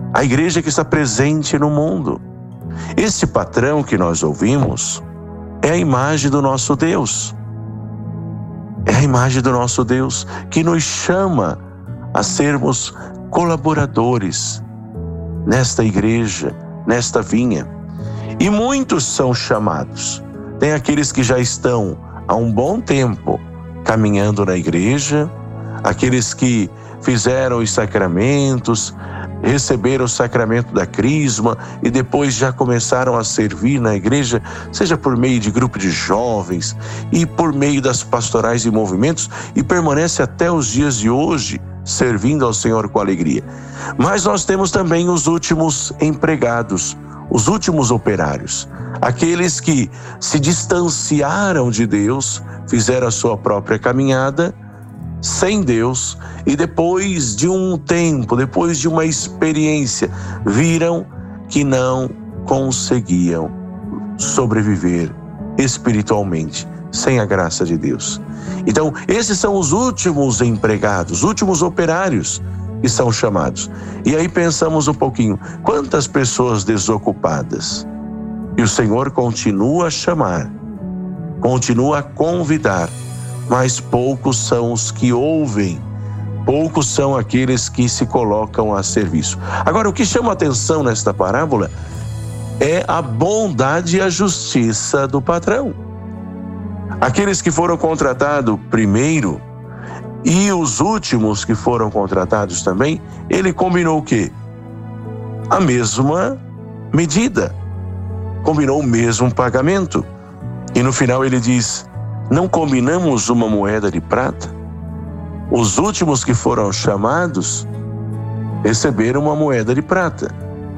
a igreja que está presente no mundo. Esse patrão que nós ouvimos é a imagem do nosso Deus. É a imagem do nosso Deus que nos chama a sermos colaboradores nesta igreja, nesta vinha. E muitos são chamados. Tem aqueles que já estão há um bom tempo caminhando na igreja, aqueles que fizeram os sacramentos, receberam o sacramento da crisma e depois já começaram a servir na igreja, seja por meio de grupo de jovens e por meio das pastorais e movimentos, e permanece até os dias de hoje servindo ao Senhor com alegria. Mas nós temos também os últimos empregados, os últimos operários, aqueles que se distanciaram de Deus, fizeram a sua própria caminhada sem Deus e depois de um tempo, depois de uma experiência, viram que não conseguiam sobreviver espiritualmente sem a graça de Deus. Então, esses são os últimos empregados, os últimos operários que são chamados. E aí pensamos um pouquinho, quantas pessoas desocupadas? E o Senhor continua a chamar, continua a convidar, mas poucos são os que ouvem, poucos são aqueles que se colocam a serviço. Agora, o que chama a atenção nesta parábola é a bondade e a justiça do patrão. Aqueles que foram contratados primeiro e os últimos que foram contratados também, ele combinou o quê? A mesma medida, combinou o mesmo pagamento. E no final ele diz: não combinamos uma moeda de prata? Os últimos que foram chamados receberam uma moeda de prata.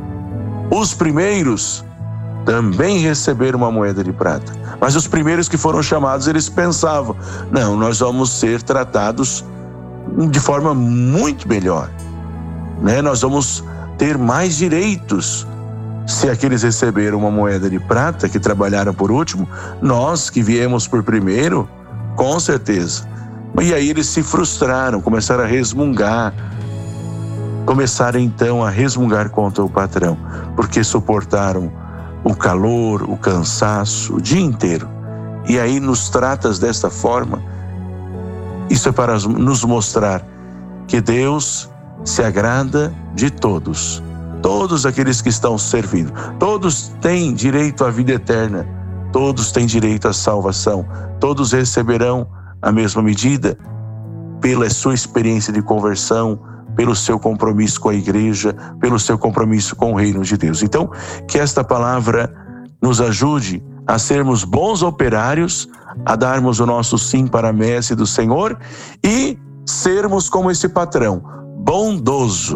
Os primeiros também receberam uma moeda de prata. Mas os primeiros que foram chamados, eles pensavam: não, nós vamos ser tratados de forma muito melhor, né? Nós vamos ter mais direitos. Se aqueles receberam uma moeda de prata, que trabalharam por último, nós que viemos por primeiro, com certeza. E aí eles se frustraram, começaram a resmungar. Começaram então a resmungar contra o patrão, porque suportaram o calor, o cansaço, o dia inteiro. E aí nos tratas desta forma. Isso é para nos mostrar que Deus se agrada de todos. Todos aqueles que estão servindo, todos têm direito à vida eterna, todos têm direito à salvação, todos receberão a mesma medida pela sua experiência de conversão, pelo seu compromisso com a igreja, pelo seu compromisso com o reino de Deus. Então, que esta palavra nos ajude a sermos bons operários, a darmos o nosso sim para a messe do Senhor e sermos como esse patrão, bondoso.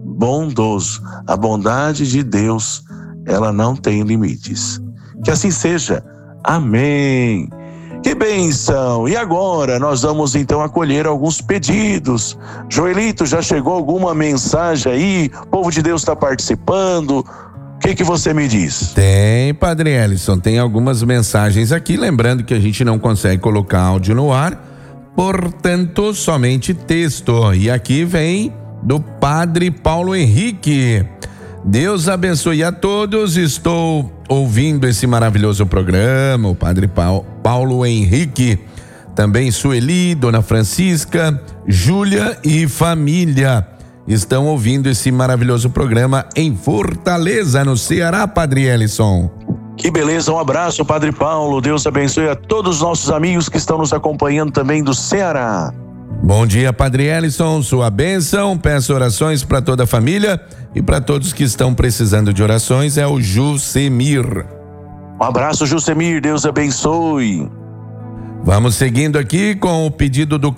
A bondade de Deus, ela não tem limites. Que assim seja. Amém. Que bênção! E agora nós vamos então acolher alguns pedidos. Joelito, já chegou alguma mensagem aí? O povo de Deus está participando? O que você me diz? Tem, Padre Ellison, tem algumas mensagens aqui, lembrando que a gente não consegue colocar áudio no ar, portanto, somente texto. E aqui vem do Padre Paulo Henrique. Deus abençoe a todos, estou ouvindo esse maravilhoso programa. O Padre Paulo Henrique, também Sueli, Dona Francisca, Júlia e família estão ouvindo esse maravilhoso programa em Fortaleza, no Ceará, Padre Ellison. Que beleza, um abraço, Padre Paulo, Deus abençoe a todos os nossos amigos que estão nos acompanhando também do Ceará. Bom dia, Padre Ellison, sua bênção, peço orações para toda a família e para todos que estão precisando de orações, é o Jusemir. Um abraço, Jusemir, Deus abençoe. Vamos seguindo aqui com o pedido do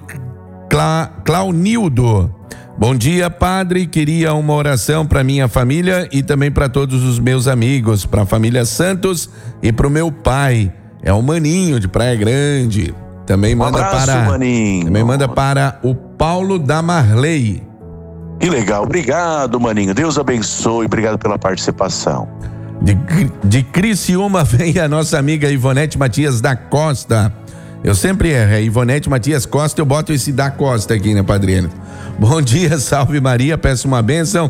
Claunildo. Bom dia, Padre, queria uma oração para minha família e também para todos os meus amigos, para a família Santos e para o meu pai, é o Maninho de Praia Grande. Também manda para o Paulo da Marley. Que legal, obrigado, Maninho. Deus abençoe, obrigado pela participação. De Criciúma vem a nossa amiga Ivonete Matias da Costa. Eu sempre erro, é Ivonete Matias Costa, eu boto esse da Costa aqui, né, Padre? Bom dia, salve Maria, peço uma bênção